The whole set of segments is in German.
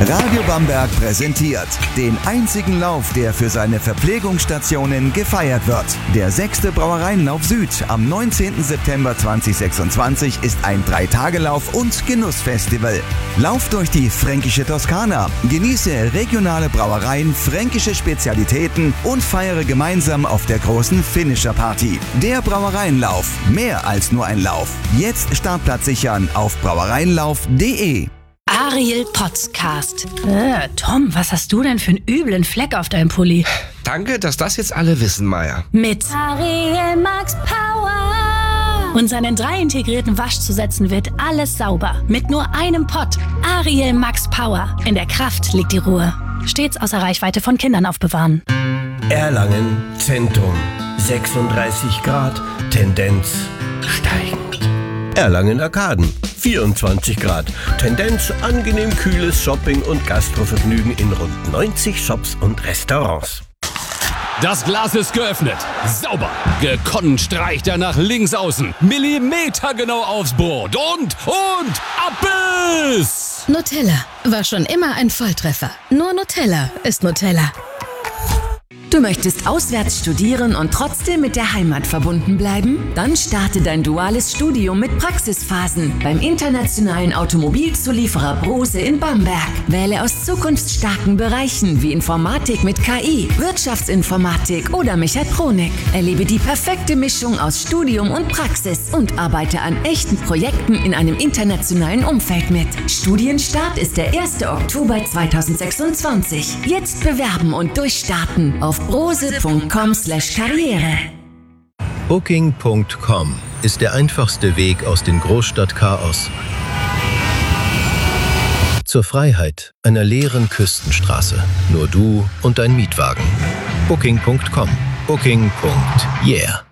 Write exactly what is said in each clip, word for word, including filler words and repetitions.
Radio Bamberg präsentiert den einzigen Lauf, der für seine Verpflegungsstationen gefeiert wird. Der sechste Brauereienlauf Süd am neunzehnten September zweitausendsechsundzwanzig ist ein Dreitagelauf und Genussfestival. Lauf durch die fränkische Toskana, genieße regionale Brauereien, fränkische Spezialitäten und feiere gemeinsam auf der großen Finisher-Party. Der Brauereienlauf, mehr als nur ein Lauf. Jetzt Startplatz sichern auf brauereienlauf punkt de. Ariel Podcast. Äh, Tom, was hast du denn für einen üblen Fleck auf deinem Pulli? Danke, dass das jetzt alle wissen, Maya. Mit Ariel Max Power. Und seinen drei integrierten Waschzusätzen wird alles sauber. Mit nur einem Pott. Ariel Max Power. In der Kraft liegt die Ruhe. Stets außer Reichweite von Kindern aufbewahren. Erlangen Zentrum. sechsunddreißig Grad, Tendenz steigend. Erlangen Arkaden. vierundzwanzig Grad. Tendenz angenehm kühles Shopping- und Gastrovergnügen in rund neunzig Shops und Restaurants. Das Glas ist geöffnet. Sauber. Gekonnt streicht er nach links außen. Millimetergenau aufs Brot. Und, und, Abbiss! Nutella war schon immer ein Volltreffer. Nur Nutella ist Nutella. Du möchtest auswärts studieren und trotzdem mit der Heimat verbunden bleiben? Dann starte dein duales Studium mit Praxisphasen beim internationalen Automobilzulieferer Brose in Bamberg. Wähle aus zukunftsstarken Bereichen wie Informatik mit K I, Wirtschaftsinformatik oder Mechatronik. Erlebe die perfekte Mischung aus Studium und Praxis und arbeite an echten Projekten in einem internationalen Umfeld mit. Studienstart ist der erste Oktober zweitausendsechsundzwanzig. Jetzt bewerben und durchstarten auf brose punkt com slash karriere. Booking punkt com ist der einfachste Weg aus dem Großstadtchaos zur Freiheit einer leeren Küstenstraße. Nur du und dein Mietwagen. Booking punkt com. Booking. Yeah.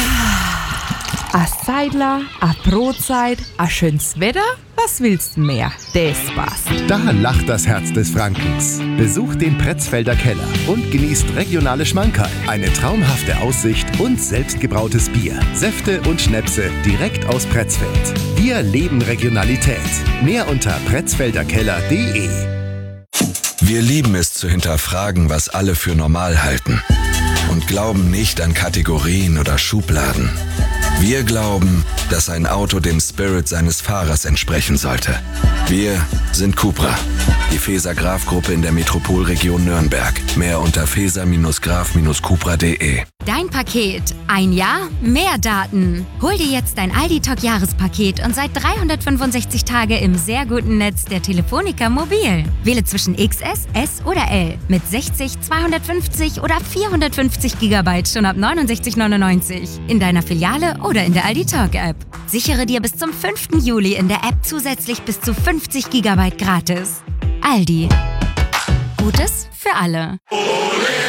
A Seidler, a Brotzeit, a schönes Wetter, was willst du mehr? Das passt. Da lacht das Herz des Frankens. Besucht den Pretzfelder Keller und genießt regionale Schmankerl, eine traumhafte Aussicht und selbstgebrautes Bier, Säfte und Schnäpse direkt aus Pretzfeld. Wir leben Regionalität. Mehr unter pretzfelder keller punkt de. Wir lieben es zu hinterfragen, was alle für normal halten und glauben nicht an Kategorien oder Schubladen. Wir glauben, dass ein Auto dem Spirit seines Fahrers entsprechen sollte. Wir sind Cupra, die Feser-Graf-Gruppe in der Metropolregion Nürnberg. Mehr unter feser graf cupra punkt de. Dein Paket. Ein Jahr, mehr Daten. Hol dir jetzt dein Aldi-Talk-Jahrespaket und seit dreihundertfünfundsechzig Tage im sehr guten Netz der Telefonica Mobil. Wähle zwischen X S, S oder L mit sechzig, zweihundertfünfzig oder vierhundertfünfzig Gigabyte schon ab neunundsechzig neunundneunzig. In deiner Filiale oder in der Aldi Talk-App. Sichere dir bis zum fünften Juli in der App zusätzlich bis zu fünfzig Gigabyte gratis. Aldi. Gutes für alle.